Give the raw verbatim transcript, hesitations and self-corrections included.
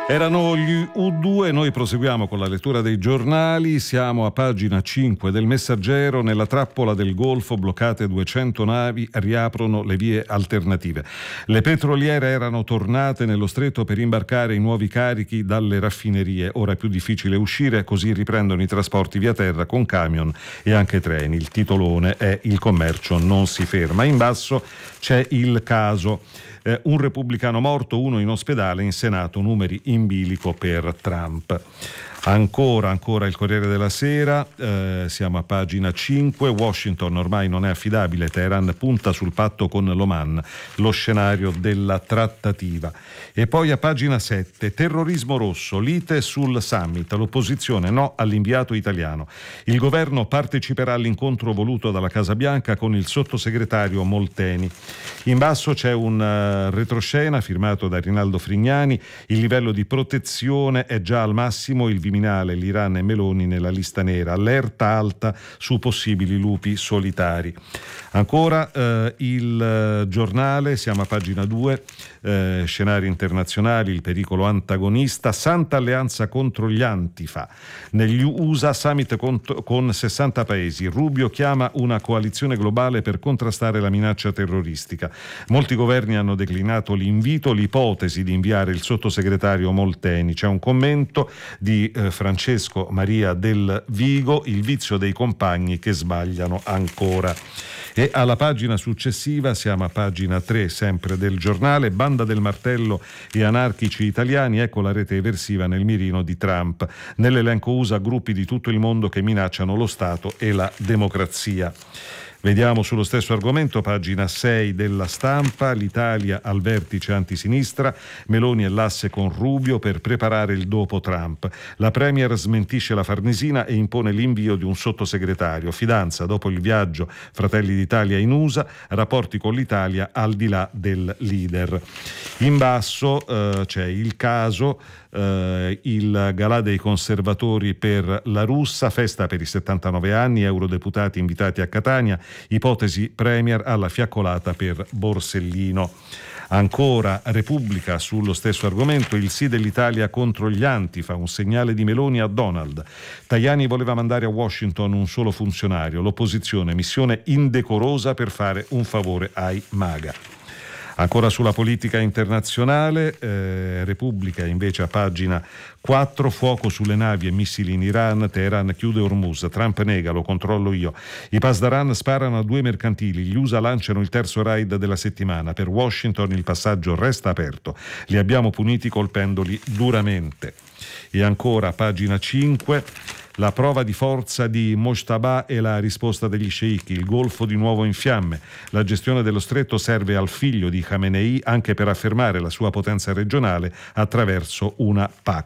Erano gli U due, noi proseguiamo con la lettura dei giornali, siamo a pagina cinque del Messaggero. Nella trappola del Golfo bloccate duecento navi, riaprono le vie alternative. Le petroliere erano tornate nello stretto per imbarcare i nuovi carichi dalle raffinerie, ora è più difficile uscire, così riprendono i trasporti via terra con camion e anche treni. Il titolone è "Il commercio non si ferma". In basso c'è il caso. Eh, un repubblicano morto, uno in ospedale, in Senato numeri in bilico per Trump. Ancora, ancora il Corriere della Sera, eh, siamo a pagina cinque, Washington ormai non è affidabile, Teheran punta sul patto con l'Oman, lo scenario della trattativa. E poi a pagina sette, terrorismo rosso, lite sul summit, l'opposizione no all'inviato italiano. Il governo parteciperà all'incontro voluto dalla Casa Bianca con il sottosegretario Molteni. In basso c'è un uh, retroscena firmato da Rinaldo Frignani, il livello di protezione è già al massimo, il Viminale, l'Iran e Meloni nella lista nera, allerta alta su possibili lupi solitari. Ancora eh, il eh, giornale, siamo a pagina due, eh, scenari internazionali, il pericolo antagonista, Santa Alleanza contro gli Antifa. Negli U S A summit con, con sessanta paesi, Rubio chiama una coalizione globale per contrastare la minaccia terroristica. Molti governi hanno declinato l'invito, l'ipotesi di inviare il sottosegretario Molteni. C'è un commento di eh, Francesco Maria del Vigo, il vizio dei compagni che sbagliano ancora. E alla pagina successiva, siamo a pagina tre sempre del giornale, banda del martello e anarchici italiani, ecco la rete eversiva nel mirino di Trump. Nell'elenco U S A gruppi di tutto il mondo che minacciano lo Stato e la democrazia. Vediamo sullo stesso argomento, pagina sei della Stampa, l'Italia al vertice antisinistra, Meloni e l'asse con Rubio per preparare il dopo Trump. La Premier smentisce la Farnesina e impone l'invio di un sottosegretario. Fidanza dopo il viaggio Fratelli d'Italia in U S A, rapporti con l'Italia al di là del leader. In basso eh, c'è il caso, eh, il galà dei conservatori per la Russa, festa per i settantanove anni, eurodeputati invitati a Catania, ipotesi Premier alla fiaccolata per Borsellino. Ancora Repubblica sullo stesso argomento, il sì dell'Italia contro gli Antifa, un segnale di Meloni a Donald. Tajani voleva mandare a Washington un solo funzionario, l'opposizione, missione indecorosa per fare un favore ai MAGA. Ancora sulla politica internazionale, eh, Repubblica invece a pagina quattro, fuoco sulle navi e missili in Iran, Teheran chiude Hormuz, Trump nega, lo controllo io. I Pasdaran sparano a due mercantili, gli U S A lanciano il terzo raid della settimana, per Washington il passaggio resta aperto, li abbiamo puniti colpendoli duramente. E ancora pagina cinque, la prova di forza di Mojtaba e la risposta degli sceicchi, il Golfo di nuovo in fiamme. La gestione dello stretto serve al figlio di Khamenei anche per affermare la sua potenza regionale attraverso una P A C.